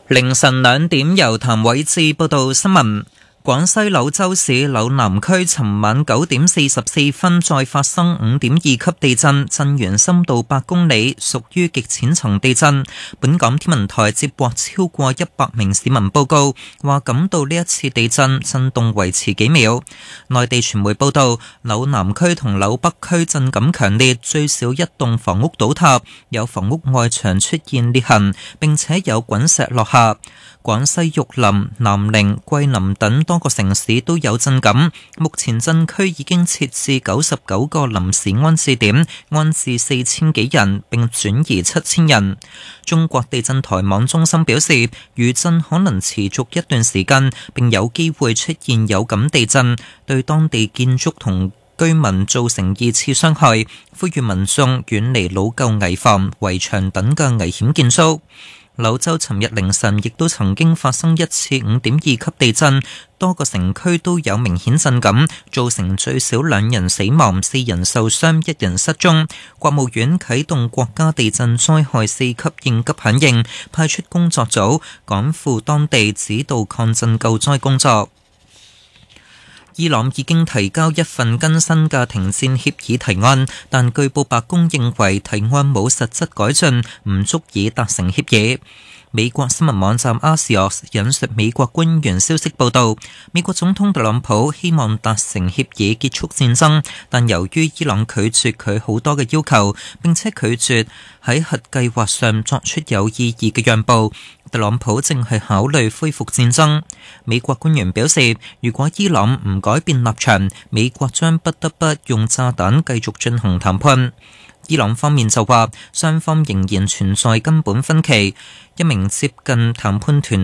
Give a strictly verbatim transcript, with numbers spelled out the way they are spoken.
凌晨兩點，由譚偉志報道新聞。廣西柳州市柳南區尋晚九點四十四分再發生五點二級地震，震源深度八公里，屬於極淺層地震。本港天文台接獲超過一百名市民報告，話感到呢一次地震震動維持幾秒。內地傳媒報道，柳南區同柳北區震感強烈，最少一棟房屋倒塌，有房屋外牆出現裂痕，並且有滾石落下。廣西玉林、南寧、桂林等多個城市都有震感，目前震區已經設置九十九個臨時安置點，安置四千幾人，並轉移七千人。中國地震台網中心表示，餘震可能持續一段時間，並有機會出現有感地震，對當地建築同居民造成二次傷害，呼籲民眾遠離老舊危房、圍牆等嘅危險建築。柳州尋日凌晨亦都曾經發生一次五點二級地震，多個城區都有明顯震感，造成最少兩人死亡、四人受傷、一人失蹤。國務院啟動國家地震災害四級應急響應，派出工作組趕赴當地指導抗震救災工作。伊朗已經提交一份更新嘅停戰協議提案，但據報白宮認為提案冇實質改進，唔足以達成協議。美國新聞網站 Axios 引述美國官員消息報道，美國總統特朗普希望達成協議結束戰爭，但由於伊朗拒絕佢好多嘅要求，並且拒絕喺核計劃上作出有意義嘅讓步，特朗普正係考慮恢復戰爭。美國官員表示，如果伊朗唔改變立場，美國將不得不用炸彈繼續進行談判。伊朗方面就話，雙方仍然存在根本分歧。一名接近談判團